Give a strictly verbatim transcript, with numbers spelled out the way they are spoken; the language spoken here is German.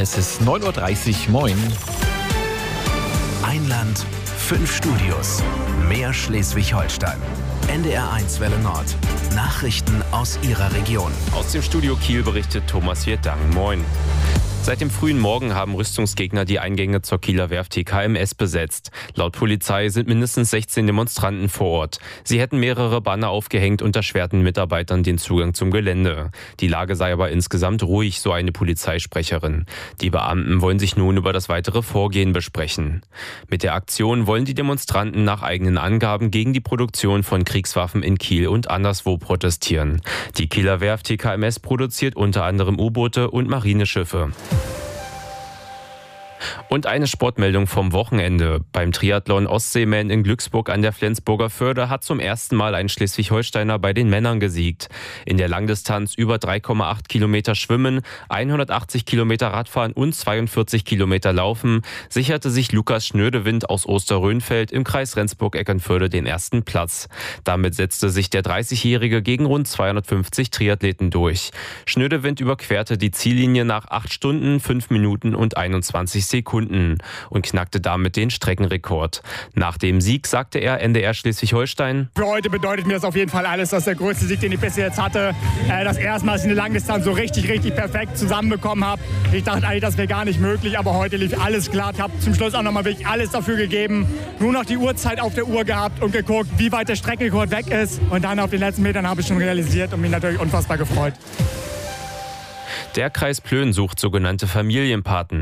Es ist neun Uhr dreißig. Moin. Ein Land, fünf Studios. Mehr Schleswig-Holstein. N D R eins Welle Nord. Nachrichten aus Ihrer Region. Aus dem Studio Kiel berichtet Thomas Vierdang. Moin. Seit dem frühen Morgen haben Rüstungsgegner die Eingänge zur Kieler Werft T K M S besetzt. Laut Polizei sind mindestens sechzehn Demonstranten vor Ort. Sie hätten mehrere Banner aufgehängt und erschwerten Mitarbeitern den Zugang zum Gelände. Die Lage sei aber insgesamt ruhig, so eine Polizeisprecherin. Die Beamten wollen sich nun über das weitere Vorgehen besprechen. Mit der Aktion wollen die Demonstranten nach eigenen Angaben gegen die Produktion von Kriegswaffen in Kiel und anderswo protestieren. Die Kieler Werft T K M S produziert unter anderem U-Boote und Marineschiffe. Und eine Sportmeldung vom Wochenende. Beim Triathlon Ostseeman in Glücksburg an der Flensburger Förde hat zum ersten Mal ein Schleswig-Holsteiner bei den Männern gesiegt. In der Langdistanz über drei Komma acht Kilometer Schwimmen, hundertachtzig Kilometer Radfahren und zweiundvierzig Kilometer Laufen sicherte sich Lukas Schnödewind aus Osterrönfeld im Kreis Rendsburg-Eckernförde den ersten Platz. Damit setzte sich der dreißigjährige gegen rund zweihundertfünfzig Triathleten durch. Schnödewind überquerte die Ziellinie nach acht Stunden, fünf Minuten und einundzwanzig Sekunden und knackte damit den Streckenrekord. Nach dem Sieg sagte er N D R Schleswig-Holstein: Für heute bedeutet mir das auf jeden Fall alles. Das ist der größte Sieg, den ich bisher jetzt hatte. Das erste Mal, dass ich eine Langdistanz so richtig, richtig perfekt zusammenbekommen habe. Ich dachte eigentlich, das wäre gar nicht möglich, aber heute lief alles glatt. Ich habe zum Schluss auch nochmal wirklich alles dafür gegeben. Nur noch die Uhrzeit auf der Uhr gehabt und geguckt, wie weit der Streckenrekord weg ist. Und dann auf den letzten Metern habe ich schon realisiert und mich natürlich unfassbar gefreut. Der Kreis Plön sucht sogenannte Familienpaten.